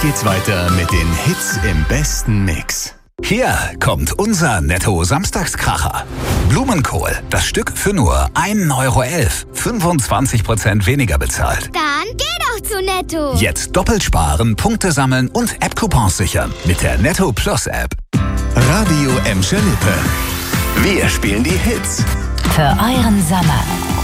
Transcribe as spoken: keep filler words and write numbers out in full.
geht's weiter mit den Hits im besten Mix. Hier kommt unser Netto-Samstagskracher. Blumenkohl, das Stück für nur ein Euro elf. fünfundzwanzig Prozent weniger bezahlt. Dann geh doch zu Netto. Jetzt doppelt sparen, Punkte sammeln und App-Coupons sichern mit der Netto Plus App. Radio Emscher Lippe. Wir spielen die Hits. Für euren Sommer.